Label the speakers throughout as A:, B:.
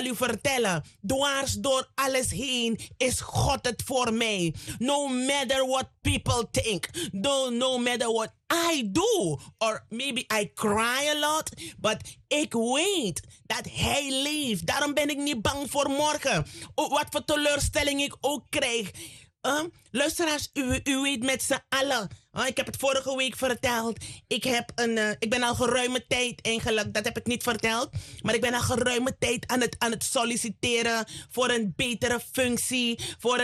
A: zal u vertellen, dwars door alles heen is God het voor mij. No matter what people think, no matter what I do, or maybe I cry a lot, but ik weet dat Hij leeft. Daarom ben ik niet bang voor morgen. Wat voor teleurstelling ik ook krijg. Luisteraars, u weet met z'n allen. Ik heb het vorige week verteld. Ik ben al geruime tijd eigenlijk, dat heb ik niet verteld. Maar ik ben al geruime tijd aan het solliciteren voor een betere functie. Voor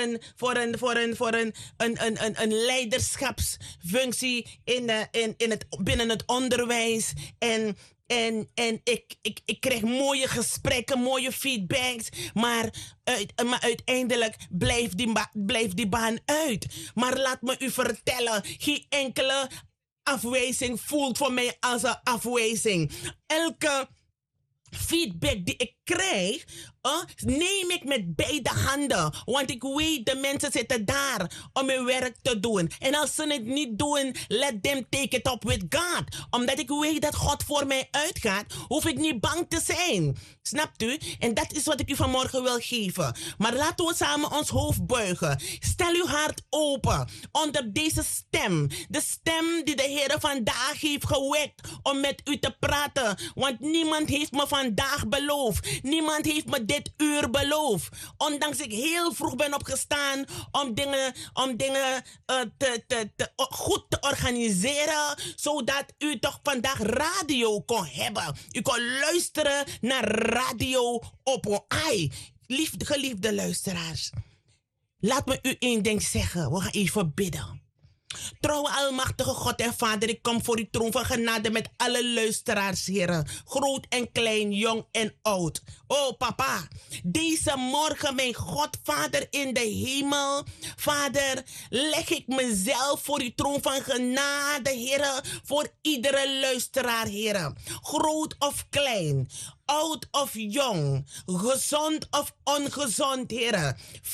A: een leiderschapsfunctie binnen het onderwijs. En ik krijg mooie gesprekken, mooie feedbacks. Maar uiteindelijk blijft die baan uit. Maar laat me u vertellen, geen enkele afwijzing voelt voor mij als een afwijzing. Elke feedback die ik krijg, neem ik met beide handen. Want ik weet, de mensen zitten daar om hun werk te doen. En als ze het niet doen, let them take it up with God. Omdat ik weet dat God voor mij uitgaat, hoef ik niet bang te zijn. Snapt u? En dat is wat ik u vanmorgen wil geven. Maar laten we samen ons hoofd buigen. Stel uw hart open onder deze stem. De stem die de Heer vandaag heeft gewekt om met u te praten. Want niemand heeft me vandaag beloofd. Niemand heeft me dit uur beloofd. Ondanks ik heel vroeg ben opgestaan om dingen goed te organiseren. Zodat u toch vandaag radio kon hebben. U kon luisteren naar radio op AI. Geliefde luisteraars. Laat me u één ding zeggen. We gaan even bidden. Trouwe almachtige God en Vader, ik kom voor uw troon van genade met alle luisteraars, heren. Groot en klein, jong en oud. Oh papa, deze morgen, mijn God, Vader in de hemel. Vader, leg ik mezelf voor uw troon van genade, heren. Voor iedere luisteraar, heren. Groot of klein, oud of jong, gezond of ongezond, heren.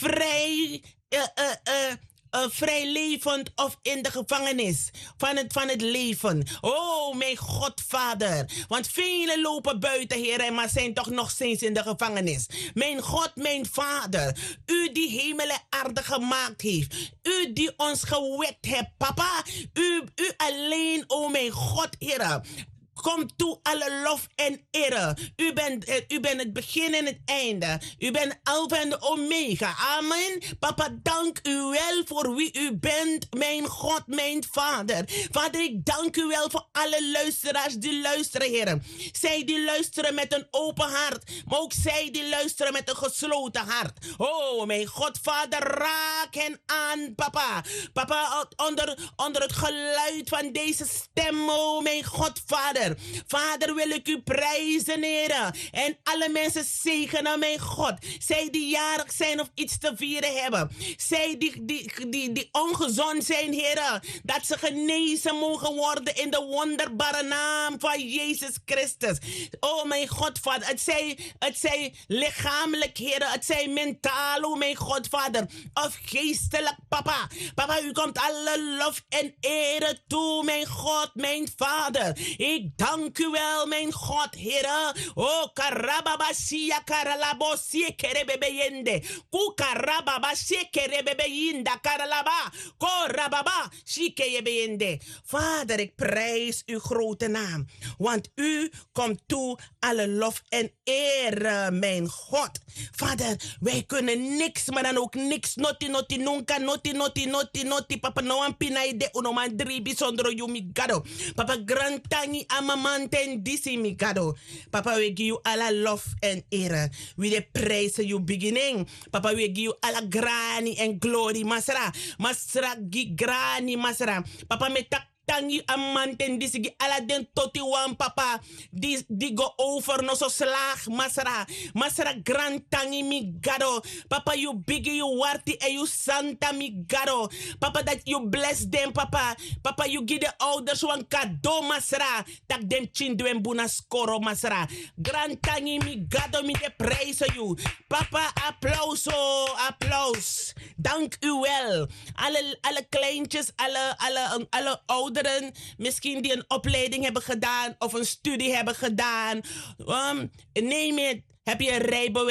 A: Vrij levend of in de gevangenis van het leven. Oh, mijn God, Vader. Want velen lopen buiten, Heer, maar zijn toch nog steeds in de gevangenis. Mijn God, mijn Vader. U die hemel en aarde gemaakt heeft. U die ons gewekt hebt, papa. U alleen, oh mijn God, Heer. Kom toe alle lof en eer. U bent het begin en het einde. U bent Alpha en de Omega. Amen. Papa, dank u wel voor wie u bent, mijn God, mijn Vader. Vader, ik dank u wel voor alle luisteraars die luisteren, Heer. Zij die luisteren met een open hart, maar ook zij die luisteren met een gesloten hart. Oh, mijn God, Vader, raak hen aan, papa. Papa, onder het geluid van deze stem, oh, mijn God, Vader. Vader, wil ik u prijzen, Heer. En alle mensen zegenen, mijn God. Zij die jarig zijn of iets te vieren hebben. Zij die ongezond zijn, Heer. Dat ze genezen mogen worden in de wonderbare naam van Jezus Christus. Oh, mijn God, Vader. Het zij lichamelijk, Heer. Het zij mentaal, oh, mijn God, Vader. Of geestelijk, papa. Papa, u komt alle lof en eer toe, mijn God, mijn Vader. Ik dank u wel, mijn God, Heer. Oh, karababasia karalabosie kerebebeyende. Kukarababasie kerebebeyinda karalaba. Korababa shikeyebeyende. Vader, ik prijs uw grote naam. Want u komt toe alle lof en eer, mijn God. Vader, wij kunnen niks, maar dan ook niks. Noti, nunca, noti. Papa, no one pinaide, unoman dribi sondro yumigado. Papa, grantangi amamanten disi migado. Papa, we give you alla love and eer. We de praise you beginning. Papa, we give you alla grani and glory. Masra, grani, masra. Papa, me tak tangi amanten disigi ala den toti wan papa di go over no so slag masara grand tangi mi gado papa you big you warti and you santa mi gado papa that you bless them papa you give the ouders wan kado masara tak dem chindwen buna skoro masara grand tangi mi gado mi de praise you papa applaus dank u wel alle kleintjes alle ouderen, misschien die een opleiding hebben gedaan of een studie hebben gedaan. Neem het. Heb je een rijbewijs?